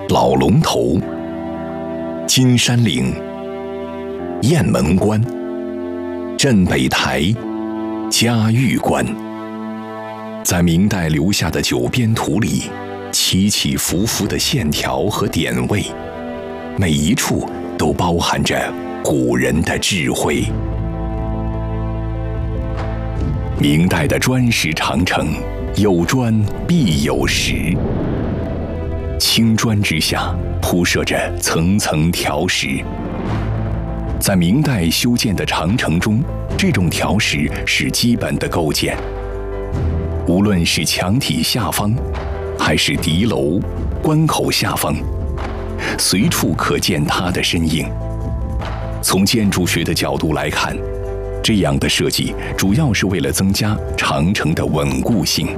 老龙头、金山岭、雁门关、镇北台、嘉峪关，在明代留下的九边图里，起起伏伏的线条和点位，每一处都包含着古人的智慧。明代的砖石长城，有砖必有石，青砖之下铺设着层层条石。在明代修建的长城中，这种条石是基本的构件，无论是墙体下方，还是敌楼、关口下方，随处可见它的身影。从建筑学的角度来看，这样的设计主要是为了增加长城的稳固性。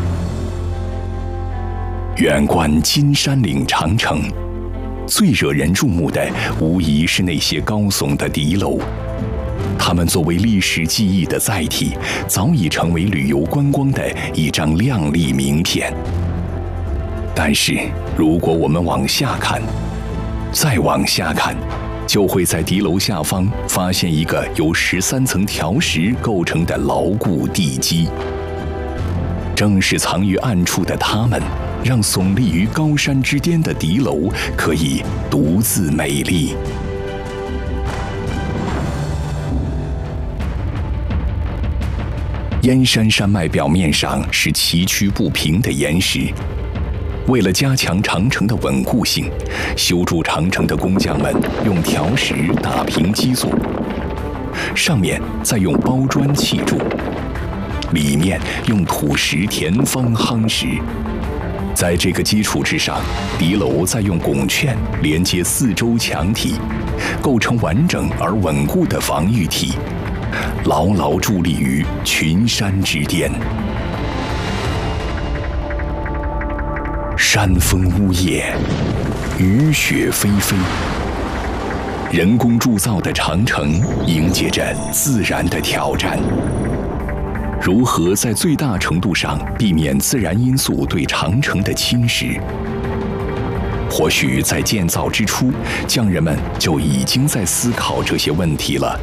远观金山岭长城，最惹人注目的无疑是那些高耸的敌楼，它们作为历史记忆的载体，早已成为旅游观光的一张亮丽名片。但是，如果我们往下看，再往下看，就会在敌楼下方发现一个由13层条石构成的牢固地基。正是藏于暗处的它们，让耸立于高山之巅的敌楼可以独自美丽。燕山山脉表面上是崎岖不平的岩石。为了加强长城的稳固性，修筑长城的工匠们用条石打平基座，上面再用包砖砌筑，里面用土石填方夯实。在这个基础之上，敌楼再用拱券连接四周墙体，构成完整而稳固的防御体，牢牢伫立于群山之巅。山风呜咽，雨雪霏霏。人工铸造的长城迎接着自然的挑战。如何在最大程度上避免自然因素对长城的侵蚀？或许在建造之初，匠人们就已经在思考这些问题了。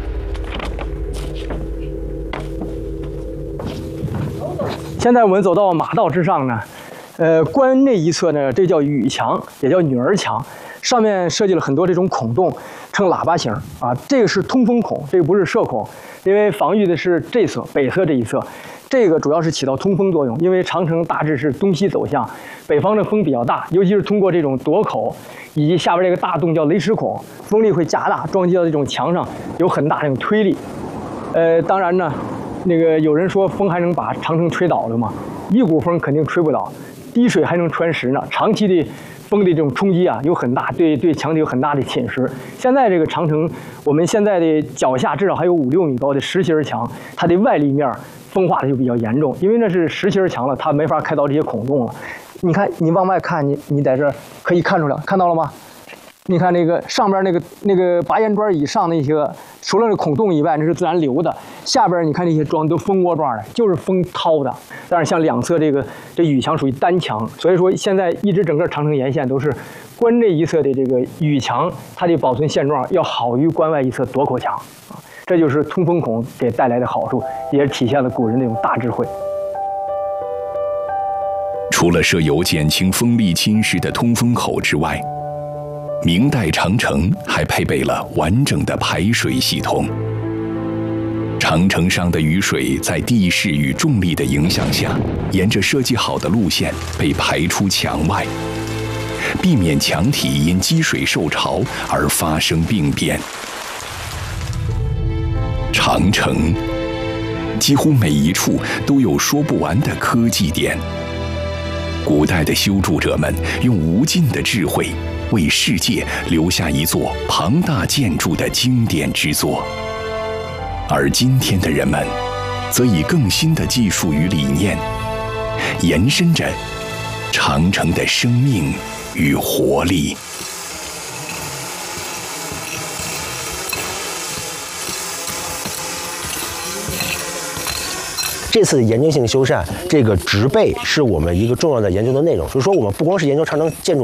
现在我们走到马道之上呢。关内一侧呢，这叫雨墙，也叫女儿墙，上面设计了很多这种孔洞，呈喇叭形啊。这个是通风孔，这个不是射孔，因为防御的是这侧北侧这一侧。这个主要是起到通风作用，因为长城大致是东西走向，北方的风比较大，尤其是通过这种垛口以及下边这个大洞叫雷石孔，风力会加大，撞击到这种墙上有很大的这种推力。当然呢，那个有人说风还能把长城吹倒了吗？一股风肯定吹不倒。滴水还能穿石呢，长期的风的这种冲击啊，有很大对墙体有很大的侵蚀。现在这个长城，我们现在的脚下至少还有5、6米高的实心墙，它的外立面风化的就比较严重，因为那是实心墙了，它没法开到这些孔洞了。你看，你往外看，你在这儿可以看出来，看到了吗？你看那个上边那个拔岩砖以上那些，除了那孔洞以外，那是自然流的。下边你看那些桩都蜂窝状的，就是风掏的。但是像两侧这雨墙属于单墙，所以说现在一直整个长城沿线都是关内一侧的这个雨墙，它的保存现状要好于关外一侧垛口墙啊。这就是通风孔给带来的好处，也体现了古人那种大智慧。 除了设有减轻风力侵蚀的通风口之外，明代长城还配备了完整的排水系统。长城上的雨水在地势与重力的影响下，沿着设计好的路线被排出墙外，避免墙体因积水受潮而发生病变。长城几乎每一处都有说不完的科技点。古代的修筑者们用无尽的智慧，为世界留下一座庞大建筑的经典之作。而今天的人们，则以更新的技术与理念，延伸着长城的生命与活力。 这次研究性修缮，这个植被是我们一个重要的研究的内容。就是说，我们不光是研究长城建筑